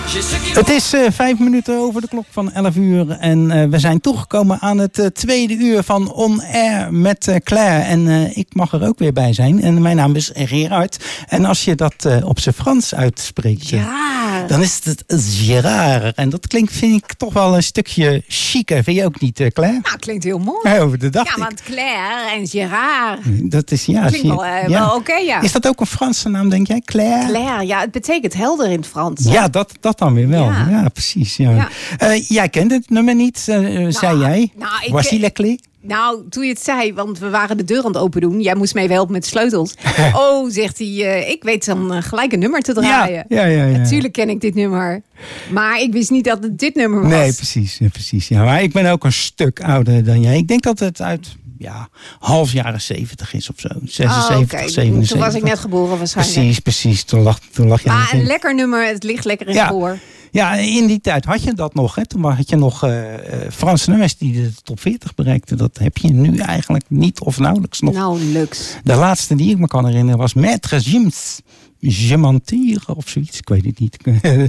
Het is 5 minuten over de klok van 11 uur. En we zijn toegekomen aan het tweede uur van On Air met Claire. En ik mag er ook weer bij zijn. En mijn naam is Gerard. En als je dat op zijn Frans uitspreekt, dan is het Gerard. En dat klinkt, vind ik, toch wel een stukje chiquer. Vind je ook niet, Claire? Nou, klinkt heel mooi. Oh, dat dacht ja, want Claire en Gerard. Dat is, ja, klinkt wel oké, ja. Is dat ook een Franse naam, denk jij? Claire? Claire, ja, het betekent helder in het Frans. Ja, dat dan weer wel. Ja, precies. Ja. Jij kent het nummer niet, zei jij. Was hij lekker? Nou, toen je het zei, want we waren de deur aan het open doen. Jij moest me even helpen met de sleutels. Oh, zegt hij, ik weet dan gelijk een nummer te draaien. Ja. Natuurlijk ken ik dit nummer. Maar ik wist niet dat het dit nummer was. Nee, precies. Ja. Maar ik ben ook een stuk ouder dan jij. Ik denk dat het uit half jaren 70 is of zo. 76, 77. Toen was ik net geboren waarschijnlijk. Precies. Toen lag je maar een lekker nummer, het ligt lekker in het oor. Ja, in die tijd had je dat nog. Hè? Toen had je nog Franse nummers die de top 40 bereikten. Dat heb je nu eigenlijk niet of nauwelijks nog. Nauwelijks. De laatste die ik me kan herinneren was Maître Gims. Je mentir of zoiets. Ik weet het niet.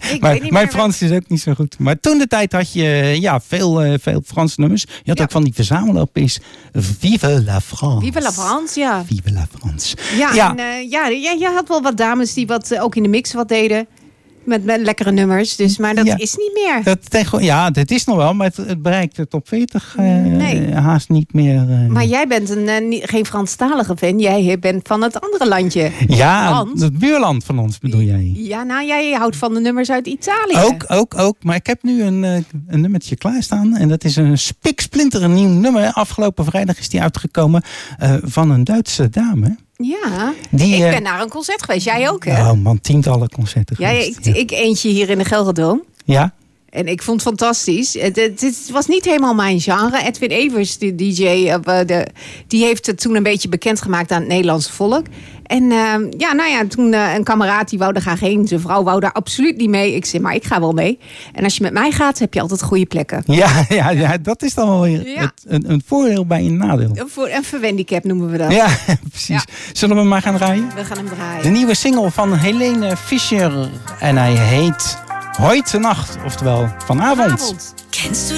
Mijn Frans is ook niet zo goed. Maar toen de tijd had je veel Franse nummers. Je had ook van die verzamel-LP's. Vive la France. Vive la France, ja. Vive la France. Ja. En je had wel wat dames die ook in de mix wat deden. Met lekkere nummers, dus, maar dat is niet meer. Dat is nog wel, maar het bereikt de top 40 haast niet meer. Maar jij bent geen Franstalige fan, jij bent van het andere landje. Ja, het buurland van ons bedoel jij. Ja, nou, jij houdt van de nummers uit Italië. Ook. Maar ik heb nu een nummertje klaarstaan. En dat is een spiksplinter nieuw nummer. Afgelopen vrijdag is die uitgekomen van een Duitse dame. Ja, ik ben naar een concert geweest. Jij ook, hè? Oh man, tientallen concerten geweest. Ik eentje hier in de Gelderdoom. Ja. En ik vond het fantastisch. Het was niet helemaal mijn genre. Edwin Evers, de DJ, die heeft het toen een beetje bekendgemaakt aan het Nederlandse volk. En toen een kameraad die wou er graag heen. Zijn vrouw wou daar absoluut niet mee. Ik zei, maar ik ga wel mee. En als je met mij gaat, heb je altijd goede plekken. Ja, dat is dan wel weer een voordeel bij een nadeel. Een verhandicap noemen we dat. Ja, precies. Ja. Zullen we hem maar gaan draaien? We gaan hem draaien. De nieuwe single van Helene Fischer. En hij heet Heute Nacht, oftewel vanavond. Kennst du